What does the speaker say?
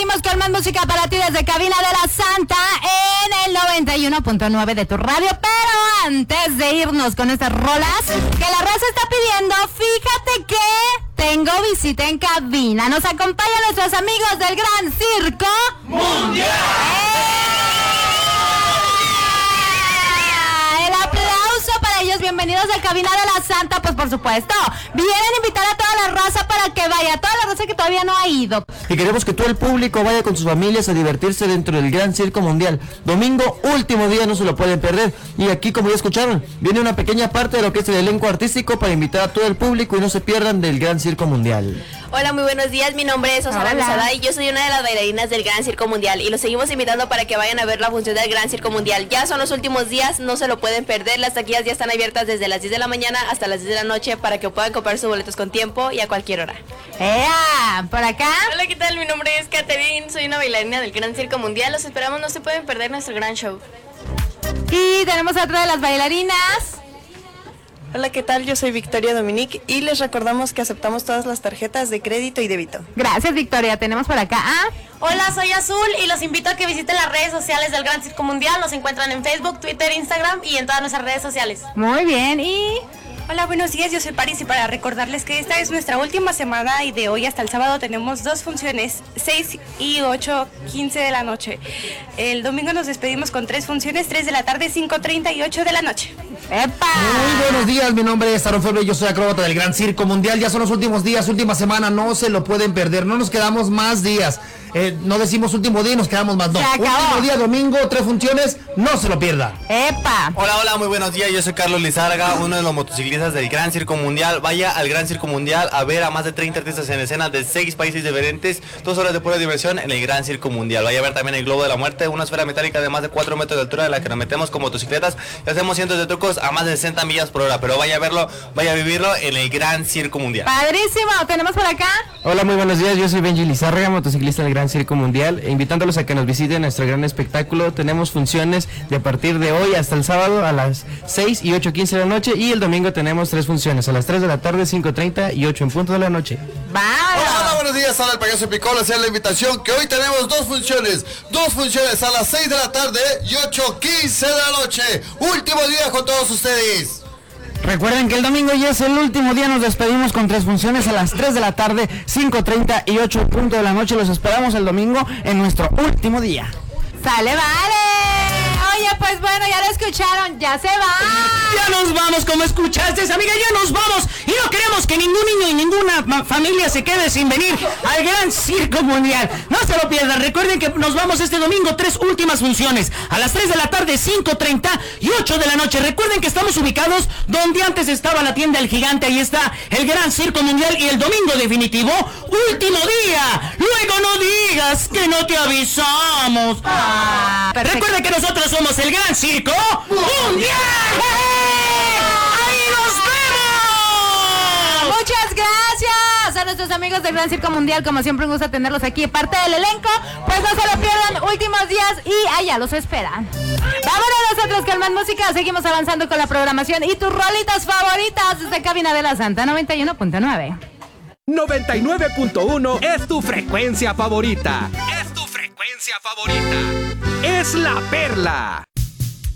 seguimos con más música para ti desde Cabina de la Santa en el 91.9 de tu radio. Pero antes de irnos con estas rolas que la raza está pidiendo, fíjate que tengo visita en cabina. Nos acompañan nuestros amigos del Gran Circo Mundial. El aplauso para ellos. Bienvenidos a Cabina de la Santa. Pues por supuesto, vienen a invitar a toda la raza para que vaya, toda la raza que todavía no ha ido. Y queremos que todo el público vaya con sus familias a divertirse dentro del Gran Circo Mundial. Domingo, último día, no se lo pueden perder. Y aquí, como ya escucharon, viene una pequeña parte de lo que es el elenco artístico para invitar a todo el público y no se pierdan del Gran Circo Mundial. Hola, muy buenos días, mi nombre es Osana Lozada y yo soy una de las bailarinas del Gran Circo Mundial y los seguimos invitando para que vayan a ver la función del Gran Circo Mundial. Ya son los últimos días, no se lo pueden perder, las taquillas ya están abiertas desde las 10 de la mañana hasta las 10 de la noche para que puedan comprar sus boletos con tiempo y a cualquier hora. ¿Por acá? Hola, ¿qué tal? Mi nombre es Catherine, soy una bailarina del Gran Circo Mundial, los esperamos, no se pueden perder nuestro gran show. Y tenemos a otra de las bailarinas. Hola, ¿qué tal? Yo soy Victoria Dominique y les recordamos que aceptamos todas las tarjetas de crédito y débito. Gracias, Victoria. Tenemos por acá Hola, soy Azul y los invito a que visiten las redes sociales del Gran Circo Mundial. Nos encuentran en Facebook, Twitter, Instagram y en todas nuestras redes sociales. Muy bien, y... Hola, buenos días, yo soy Paris y para recordarles que esta es nuestra última semana y de hoy hasta el sábado tenemos 2 funciones, 6 y 8:15 de la noche. El domingo nos despedimos con 3 funciones, 3 de la tarde, 5:30 y 8 de la noche. ¡Epa! Muy buenos días, mi nombre es Aaron Feble y yo soy acróbata del Gran Circo Mundial. Ya son los últimos días, última semana, no se lo pueden perder, no nos quedamos más días. No decimos último día y nos quedamos más, no. Último día, domingo, 3 funciones, no se lo pierda. ¡Epa! Hola, muy buenos días, yo soy Carlos Lizárraga, uno de los motociclistas del Gran Circo Mundial. Vaya al Gran Circo Mundial a ver a más de 30 artistas en escena de 6 países diferentes, 2 horas de pura diversión en el Gran Circo Mundial. Vaya a ver también el Globo de la Muerte, una esfera metálica de más de 4 metros de altura en la que nos metemos con motocicletas y hacemos cientos de trucos a más de 60 millas por hora, pero vaya a verlo, vaya a vivirlo en el Gran Circo Mundial. ¡Padrísimo! ¿Tenemos por acá? Hola, muy buenos días, yo soy Benji Lizárraga, motociclista del Gran Circo Mundial, e invitándolos a que nos visiten nuestro gran espectáculo. Tenemos funciones de a partir de hoy hasta el sábado a las 6 y 8:15 de la noche y el domingo tenemos 3 funciones, a las 3 de la tarde, 5:30 y 8 en punto de la noche. Hola, buenos días, hola el payaso Piccolo, hacía la invitación que hoy tenemos 2 funciones a las 6 de la tarde y 8:15 de la noche. Último día con todos ustedes. Recuerden que el domingo ya es el último día, nos despedimos con 3 funciones a las 3 de la tarde, 5:30 y 8 en punto de la noche. Los esperamos el domingo en nuestro último día. ¡Sale, vale! Oye, pues bueno, ya lo escucharon, ya se va. Ya nos vamos, como escuchaste, amiga, ya nos vamos. Y no queremos que ningún niño y ninguna familia se quede sin venir al Gran Circo Mundial. No se lo pierdan, recuerden que nos vamos este domingo, 3 últimas funciones. A las 3 de la tarde, 5:30 y 8 de la noche. Recuerden que estamos ubicados donde antes estaba la tienda El Gigante. Ahí está el Gran Circo Mundial y el domingo definitivo, último día. Luego no digas que no te avisamos. Recuerden que nosotros somos el Gran Circo Mundial. ¡Ahí nos vemos! Muchas gracias a nuestros amigos del Gran Circo Mundial. Como siempre, un gusto tenerlos aquí, parte del elenco. Pues no se lo pierdan, últimos días y allá los esperan. Vámonos nosotros con más música. Seguimos avanzando con la programación y tus rolitas favoritas desde Cabina de la Santa 91.9. 99.1 es tu frecuencia favorita. Es tu frecuencia favorita. Es La Perla.